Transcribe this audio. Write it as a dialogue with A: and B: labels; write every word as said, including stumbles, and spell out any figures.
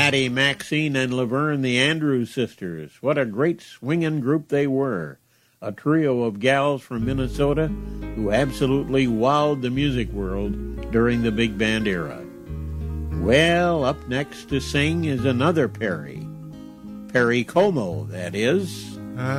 A: Patty, Maxine, and Laverne, the Andrews sisters. What a great swinging group they were. A trio of gals from Minnesota who absolutely wowed the music world during the big band era. Well, up next to sing is another Perry. Perry Como, that is.